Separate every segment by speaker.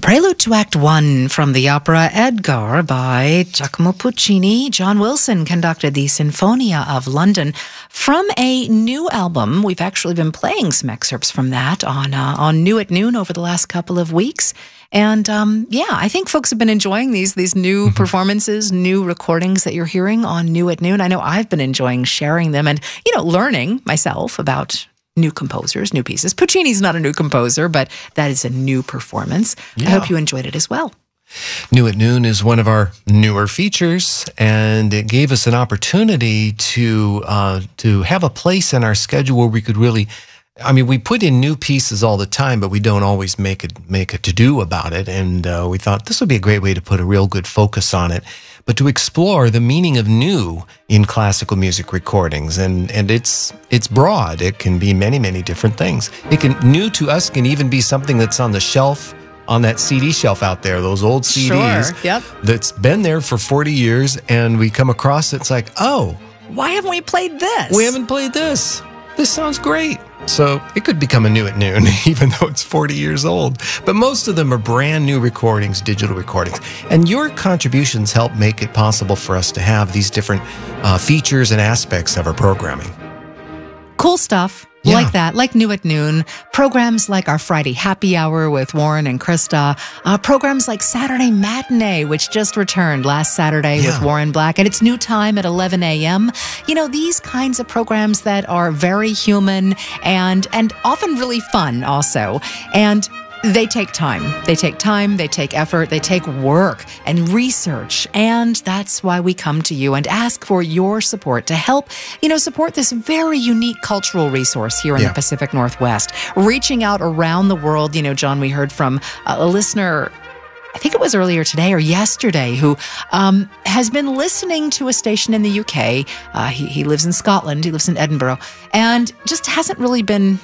Speaker 1: Prelude to Act One from the opera Edgar by Giacomo Puccini. John Wilson conducted the Sinfonia of London from a new album. We've actually been playing some excerpts from that on New at Noon over the last couple of weeks. And I think folks have been enjoying these new performances, new recordings that you're hearing on New at Noon. I know I've been enjoying sharing them and, learning myself about new composers, new pieces. Puccini's not a new composer, but that is a new performance. Yeah. I hope you enjoyed it as well.
Speaker 2: New at Noon is one of our newer features, and it gave us an opportunity to have a place in our schedule where we could really, we put in new pieces all the time, but we don't always make a to-do about it. And we thought this would be a great way to put a real good focus on it, but to explore the meaning of new in classical music recordings. And it's broad. It can be many, many different things. New to us can even be something that's on the shelf, on that CD shelf out there, those old CDs.
Speaker 1: Sure, yep.
Speaker 2: That's been there for 40 years, and we come across it, it's like, oh,
Speaker 1: why haven't we played this?
Speaker 2: We haven't played this. This sounds great. So it could become a New at Noon, even though it's 40 years old. But most of them are brand new recordings, digital recordings. And your contributions help make it possible for us to have these different features and aspects of our programming.
Speaker 1: Cool stuff. Yeah. Like that, like New at Noon, programs like our Friday Happy Hour with Warren and Krista, programs like Saturday Matinee, which just returned last Saturday with Warren Black, and its new time at 11 a.m. These kinds of programs that are very human and often really fun also. And they take time. They take time, they take effort, they take work and research. And that's why we come to you and ask for your support to help, support this very unique cultural resource here in the Pacific Northwest. Reaching out around the world, John, we heard from a listener, I think it was earlier today or yesterday, who has been listening to a station in the UK. He lives in Scotland, he lives in Edinburgh, and just hasn't been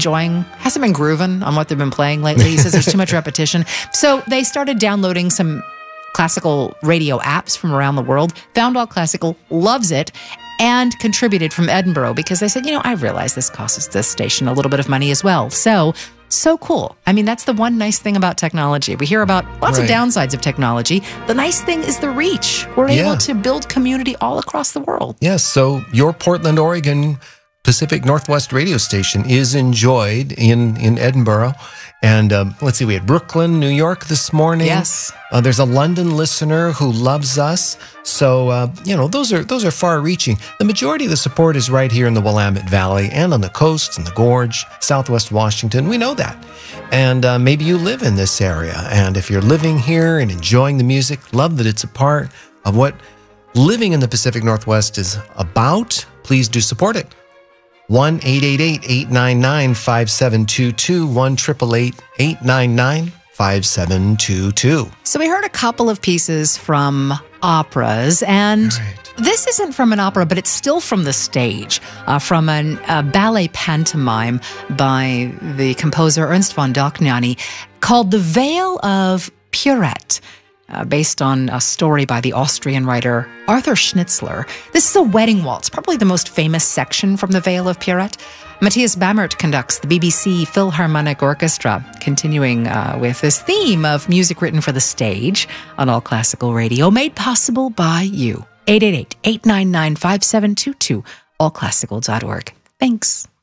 Speaker 1: grooving on what they've been playing lately. He says there's too much repetition. So they started downloading some classical radio apps from around the world, found All Classical, loves it, and contributed from Edinburgh because they said, I realize this costs this station a little bit of money as well. So cool. That's the one nice thing about technology. We hear about lots of downsides of technology. The nice thing is the reach. We're able to build community all across the world.
Speaker 2: Yes, so your Portland, Oregon Pacific Northwest radio station is enjoyed in Edinburgh. And let's see, we had Brooklyn, New York this morning.
Speaker 1: Yes.
Speaker 2: There's a London listener who loves us. So, those are far-reaching. The majority of the support is right here in the Willamette Valley and on the coast and the Gorge, Southwest Washington. We know that. And maybe you live in this area. And if you're living here and enjoying the music, love that it's a part of what living in the Pacific Northwest is about, please do support it. 1-888-899-5722, 1-888-899-5722.
Speaker 1: So we heard a couple of pieces from operas, and this isn't from an opera, but it's still from the stage, from a ballet pantomime by the composer Ernst von Dohnanyi called The Vale of Pierrette. Based on a story by the Austrian writer Arthur Schnitzler. This is a wedding waltz, probably the most famous section from The Vale of Pierrette. Matthias Bammert conducts the BBC Philharmonic Orchestra, continuing with this theme of music written for the stage on All Classical Radio, made possible by you. 888-899-5722, allclassical.org. Thanks.